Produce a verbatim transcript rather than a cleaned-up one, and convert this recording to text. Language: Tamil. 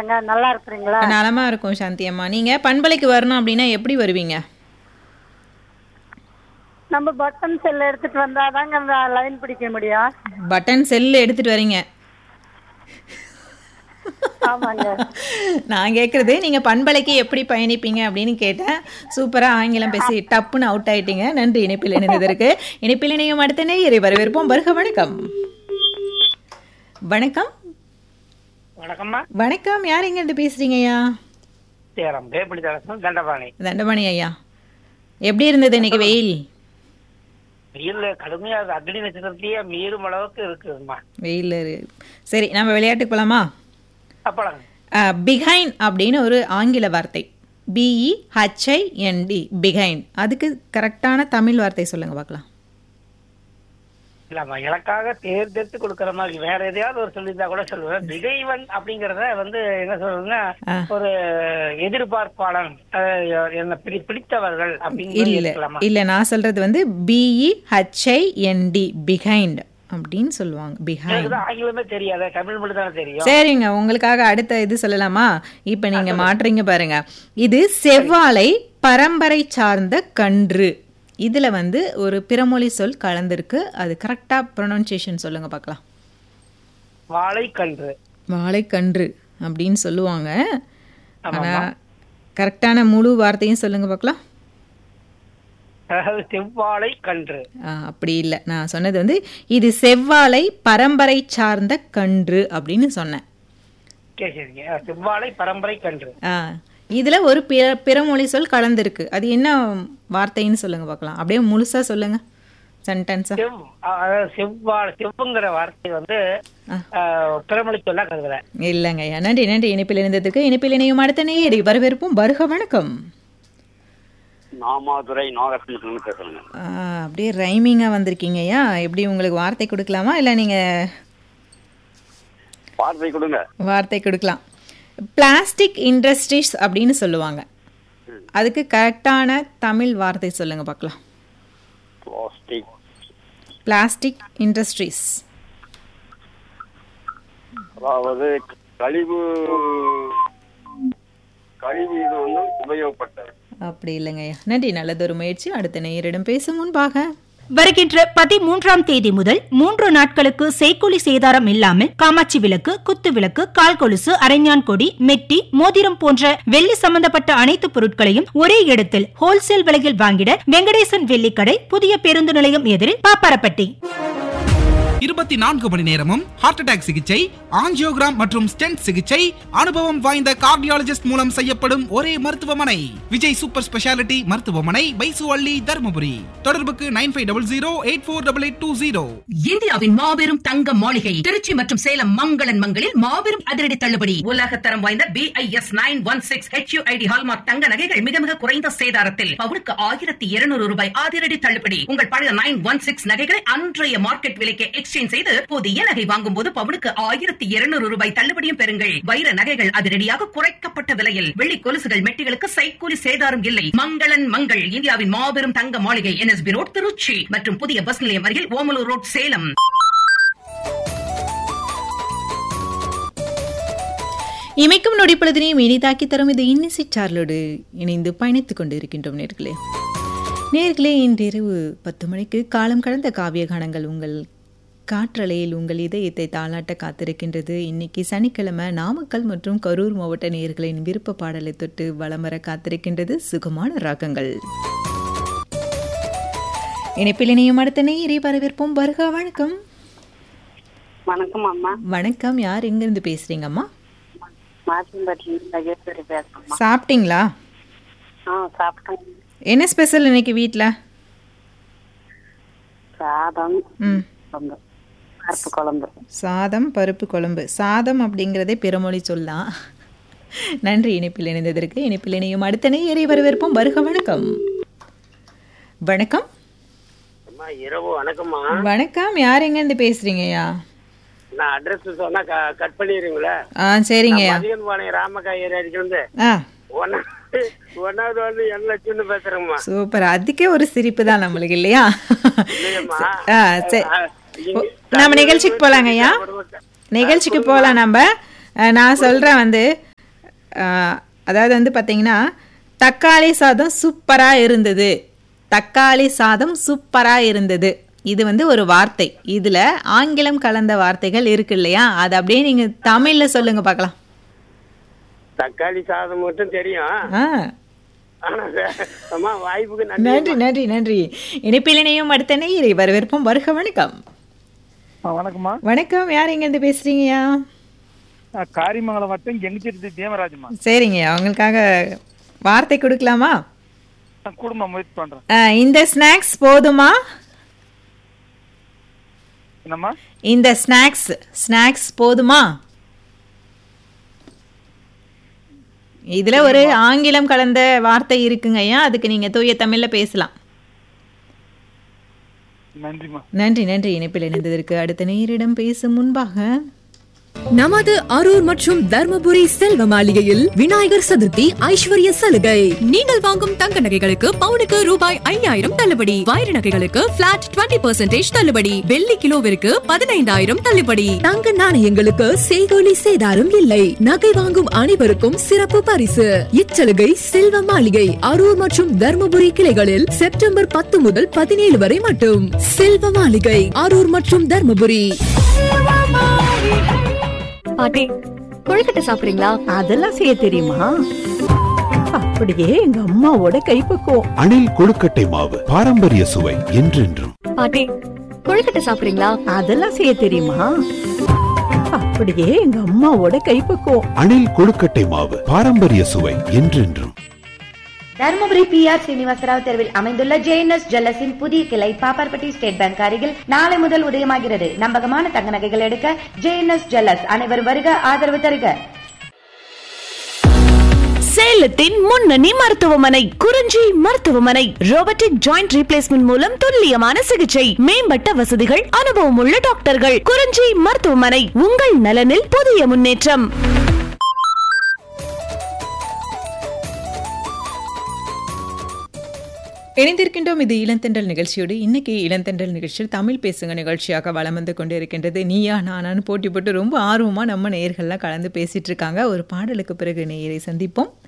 பேசுறேங்க. நல்லா இருக்கிறீங்களா? நலமா இருக்கும் சாந்தி அம்மா. நீங்க பண்பலைக்கு வரணும் அப்படின்னா எப்படி வருவீங்க? நம்ம பட்டன் செல் எடுத்துட்டு வந்தாதாங்க அந்த லைன் பிடிக்க முடியும். பட்டன் செல் எடுத்துட்டு வரீங்க? ஆமாங்க. நான் கேட்குறது நீங்கள் பண்பலைக்கு எப்படி பயணிப்பீங்க அப்படின்னு கேட்டேன். சூப்பராக ஆங்கிலம் பேசி டப்புன்னு அவுட் ஆயிட்டீங்க. நன்றி இணைப்பில் இணைந்ததற்கு. இணைப்பில் இணையும் அடுத்த நேயரை வரவேற்போம். வருக வணக்கம். வணக்கம். வணக்கம்மா. வணக்கம். யார் எங்க இருந்து பேசுறீங்க ஐயா? சேலம் பேப்படி தரசம் தண்டபாணி. தண்டபாணி ஐயா, எப்படி இருந்தது இன்னைக்கு வெயில்? வெயில் கடுமையா அக்னி நட்சத்திரத்தையே மீறும் அளவுக்கு இருக்குதுமா வெயில். சரி, நம்ம விளையாட்டுக்கு போலாமா? அப்பளங்க. பிஹைண்ட் அப்படின்னு ஒரு ஆங்கில வார்த்தை, பிஇ ஹெச்ஐஎன்டி, பிஹைண்ட். அதுக்கு கரெக்டான தமிழ் வார்த்தை சொல்லுங்க பார்க்கலாம். இல்லம்மா, எனக்காக தேர்ந்தெடுத்து கொடுக்கற மாதிரி வேற எதையாவது ஒரு சொல்லியிருந்தா கூட சொல்லுவேன். பிகைவன் அப்படிங்கறத வந்து என்ன சொல்றதுன்னா, ஒரு எதிர்பார்ப்பாளன், என்ன பிடித்தவர்கள் அப்படின்னு இல்ல இல்ல நான் சொல்றது வந்து பிஇ ஹெச்ஐஎன்டி, பிஹைண்ட் அப்படின்னு சொல்லுவாங்க. பிஹைண்ட் ஆங்கிலமே தெரியாத, தமிழ் மட்டும் தானே தெரியும். சரிங்க, உங்களுக்காக அடுத்த இது சொல்லலாமா? இப்ப நீங்க மாற்றீங்க பாருங்க. இது செவ்வாழை பரம்பரை சார்ந்த கன்று. இதுல வந்து ஒரு பிறமொழி சொல் கலந்திருக்கு. அது கரெக்டா ப்ரொனன்சியேஷன் சொல்லுங்க பார்க்கலாம். வாழைக்கன்று. வாழைக்கன்று அப்படின்னு சொல்லுவாங்க. ஆனா கரெக்டான முழு வார்த்தையும் சொல்லுங்க பார்க்கலாம். செவ்வாழை கன்று. அப்படி இல்லை, நான் சொன்னது வந்து இது செவ்வாழை பரம்பரை சார்ந்த கன்று அப்படின்னு சொன்னேன். செவ்வாழை பரம்பரை கன்று. இதுல ஒரு பிற பிறமொழி சொல் கலந்துருக்கு. அது என்ன வார்த்தைன்னு சொல்லுங்க பார்க்கலாம். அப்படியே முழுசா சொல்லுங்க சென்டென்ஸா. செவ்வாழை, செவ்வுங்கிற வார்த்தை வந்து பிறமொழி சொல்ல கருதுறேன். இல்லைங்க. நன்றி நன்றி இணைப்பில் இணைந்ததுக்கு. இணைப்பில் இணையும் அடுத்த நேயரை வரவேற்போம். வருக வணக்கம். நாமாதுரை நாகரத்னம் பேசுறேங்க. அப்படியே ரைமிங்கா வந்திருக்கீங்க ஐயா. எப்படி உங்களுக்கு வார்த்தை கொடுக்கலாமா இல்லை நீங்க வார்த்தை கொடுங்க? வார்த்தை கொடுக்கலாம். பிளாஸ்டிக் இண்டஸ்ட்ரீஸ் அப்படின்னு சொல்லுவாங்க. அதுக்கு கரெக்டான தமிழ் வார்த்தை சொல்லுங்க பார்க்கலாம். பிளாஸ்டிக் பிளாஸ்டிக் இண்டஸ்ட்ரீஸ் அதாவது கழிவு கழிவு இது வந்து உபயோகப்பட்டது. அப்படி இல்லைங்கய்யா. நன்றி, நல்லதொரு முயற்சி. அடுத்த நேயரிடம் பேசும் முன்பாக வருகின்ற பதிமூன்றாம் தேதி முதல் மூன்று நாட்களுக்கு செய்கூலி சேதாரம் இல்லாமல் காமாட்சி விளக்கு, குத்து விளக்கு, கால் கொலுசு, அரைஞான் கொடி, மெட்டி, மோதிரம் போன்ற வெள்ளி சம்பந்தப்பட்ட அனைத்து பொருட்களையும் ஒரே இடத்தில் ஹோல்சேல் விலையில் வாங்கிட வெங்கடேசன் வெள்ளிக்கடை, புதிய பேருந்து நிலையம் எதிரில் பாப்பாரப்பட்டி. இருபத்தி நான்கு மணி நேரமும் ஹார்ட் அட்டாக் சிகிச்சை, ஆஞ்சியோகிராம் மற்றும் ஸ்டென்ட் சிகிச்சை அனுபவம் வாய்ந்த கார்டியாலஜிஸ்ட் மூலம் செய்யப்படும் ஒரே மருத்துவமனை விஜய் சூப்பர் ஸ்பெஷாலிட்டி மருத்துவமனை, பைசுவள்ளி, தருமபுரி. தொடர்புக்கு nine five double zero eight four double eight two zero. இந்தியாவின் மாபெரும் தங்க மாளிகை திருச்சி மற்றும் சேலம் மங்களன் மங்களில் மாபெரும் அதிரடி தள்ளுபடி. உலகத்தரம் வாய்ந்த BIS nine one six HUID hallmark தங்க நகைகள் மிக மிக குறைந்த சேதாரத்தில் பவுனுக்கு ஆயிரத்தி இருநூறு ரூபாய் அதிரடி தள்ளுபடி. உங்கள் பழைய நைன் ஒன் சிக்ஸ் நகைகளை அன்றைய மார்க்கெட் விலைக்கு எக்ஸ்சேஞ்ச் செய்து புதிய நகை வாங்கும் போது பவுனுக்கு ஆயிரத்தி இருநூறு ரூபாய் தள்ளுபடியும் பெறுங்கள். வைர நகைகள் அதிரடியாக குறைக்கப்பட்ட விலையில். வெள்ளி கொலுசுகள், மெட்டிகளுக்கு செய்கூலி சேதாரம் இல்லை. மங்களன் மங்கள் இந்தியாவின் மாபெரும் தங்க மாளிகை, என்எஸ்பி ரோட் திருச்சி மற்றும் புதிய பஸ் நிலையம் அருகில் ஓமலூர் ரோட் சேலம். இமைக்கும் நொடிப்பொழுதினையும் இனிதாக்கி தரும் இது இன்னிசை சார்லோடு இணைந்து பயணித்துக் கொண்டு இருக்கின்றோம் நேர்களே. நேர்களே, இன்றிரவு பத்து மணிக்கு காலம் கடந்த காவிய கானங்கள் உங்கள் காற்றலையில் உங்கள் இதயத்தை தாளாட்ட காத்திருக்கின்றது. இன்னைக்கு சனிக்கிழமை நாமக்கல் மற்றும் கரூர் மாவட்ட நேயர்களின் விருப்ப பாடலை தொட்டு வலம் வர காத்திருக்கின்றது சுகமான ராகங்கள். இணைப்பில் இணையும் அடுத்த நேயரை வரவேற்போம். வருக வணக்கம். வணக்கம் அம்மா. வணக்கம். யார் எங்க இருந்து பேசுறீங்க அம்மா? பேசுறேன். சாப்பிட்டீங்களா? என்ன ஸ்பெஷல் இன்னைக்கு வீட்ல? சாதம், பருப்பு குழம்பு. சாதம், பருப்பு குழம்பு. சாதம் அப்படிங்கிறதே பிறமொழி சொல்லலாம். நன்றி இணைப்பில் இணைந்ததற்கு. இணைப்பில் இணையும் அடுத்த நேயரை வரவேற்போம். வருக வணக்கம். வணக்கம். இரவு வணக்கம்மா. வணக்கம். யார் எங்க இருந்து பேசுறீங்கய்யா? நான் அட்ரஸ் சொன்னா கட் பண்ணிடுறீங்களா? ஆ சரிங்கய்யா. ராமக்காய் ஏரியாடிக்கு ஒன்னாவது வந்து என் லட்சம்னு பேசுறேங்கம்மா. சூப்பர். அதுக்கே ஒரு சிரிப்பு தான் நம்மளுக்கு இல்லையா? நம்ம நிகழ்ச்சிக்கு போலாங்க ஐயா. நிகழ்ச்சிக்கு போலாம். நம்ம நான் சொல்றேன் வந்து அதாவது வந்து பார்த்தீங்கன்னா தக்காளி சாதம் சூப்பராக இருந்தது, தக்காளி சாதம் சூப்பராக இருந்தது. இது வந்து ஒரு வார்த்தை. இதில் ஆங்கிலம் கலந்த வார்த்தைகள் இருக்கு இல்லையா, அது அப்படியே நீங்கள் தமிழில் சொல்லுங்க பார்க்கலாம். தக்காளி சாதம் மட்டும் தெரியும். ஆ ஆனா அம்மா வாய்ப்புக்கு நன்றி நன்றி. நன்றி நன்றி. இணைப்பிலனையும் அடுத்த நேயரை வரவேற்போம். வருக வணக்கம். வணக்கம்மா. வணக்கம். யார் எங்கேருந்து பேசுறீங்கய்யா? காரிமங்கலம் வட்டம் எங்கிச்சிருது தேவராஜ்மா. சரிங்கய்யா, அவங்களுக்காக வார்த்தை கொடுக்கலாமா? குடும்பம் முயற்சி பண்றேன். ஆ, இந்த ஸ்நாக்ஸ் போதுமா? என்னம்மா? இந்த ஸ்நாக்ஸ் ஸ்நாக்ஸ் போதுமா? இதுல ஒரு ஆங்கிலம் கலந்த வார்த்தை இருக்குங்க ஐயா, அதுக்கு நீங்க தூய தமிழ்ல பேசலாம். நன்றிமா. நன்றி நன்றி. இணைப்பில் இணைந்ததற்கு அடுத்த நேரிடம் பேசும் முன்பாக நமது அரூர் மற்றும் தர்மபுரி செல்வ மாளிகையில் விநாயகர் சதுர்த்தி ஐஸ்வர்ய சலுகை. நீங்கள் வாங்கும் தங்க நகைகளுக்கு பவுனுக்கு ரூபாய் ஐயாயிரம் தள்ளுபடி, வைர நகைகளுக்கு பிளாட் இருபது பர்சன்டேஜ் தள்ளுபடி, வெள்ளி கிலோவிற்கு பதினைந்தாயிரம் தள்ளுபடி, தங்க நாணயங்களுக்கு செய்கூலி சேதாரம் இல்லை. நகை வாங்கும் அனைவருக்கும் சிறப்பு பரிசு. இச்சலுகை செல்வ மாளிகை அரூர் மற்றும் தர்மபுரி கிளைகளில் செப்டம்பர் பத்து முதல் பதினேழு வரை மட்டும். செல்வ மாளிகை அரூர் மற்றும் தர்மபுரி. பாட்டி, கொழுக்கட்டை சாப்பிடுறீங்களா? அதெல்லாம் செய்ய தெரியுமா? அப்படியே எங்க அம்மாவோட கைப்பக்குவம். அணில் கொழுக்கட்டை மாவு, பாரம்பரிய சுவை என்றென்றும். பாட்டி, கொழுக்கட்டை சாப்பிடுறீங்களா? அதெல்லாம் செய்ய தெரியுமா? அப்படியே எங்க அம்மாவோட கைப்பக்குவம். அணில் கொழுக்கட்டை மாவு, பாரம்பரிய சுவை என்றென்றும். தருமபுரி பி ஆர் சீனிவாசராவ் தெருவில் அமைந்துள்ள ஜேஎன்எஸ் ஜுவல்லர்ஸின் புதிய கிளை பாப்பார்பட்டி ஸ்டேட் பேங்க் அருகில் நாளை முதல் உதயமாகிறது. நம்பகமான தங்க நகைகள் எடுக்க ஜேஎன்எஸ் ஜுவல்லர்ஸ். அனைவரும் வருக, ஆதரவு தருக. சேலத்தின் முன்னணி மருத்துவமனை குறிஞ்சி மருத்துவமனை. ரோபோட்டிக் ஜாயிண்ட் ரீப்ளேஸ்மெண்ட் மூலம் துல்லியமான சிகிச்சை, மேம்பட்ட வசதிகள், அனுபவம் உள்ள டாக்டர்கள். குறிஞ்சி மருத்துவமனை, உங்கள் நலனில் புதிய முன்னேற்றம். இணைந்திருக்கின்றோம். இது இளந்தென்றல் நிகழ்ச்சியோடு. இன்னைக்கு இளந்தென்றல் நிகழ்ச்சியில் தமிழ் பேசுங்க நிகழ்ச்சியாக வலம் வந்து கொண்டு இருக்கின்றது. நீயா நானான்னு போட்டி போட்டு ரொம்ப ஆர்வமாக நம்ம நேயர்கள்லாம் கலந்து பேசிட்டு இருக்காங்க. ஒரு பாடலுக்கு பிறகு நேயரை சந்திப்போம்.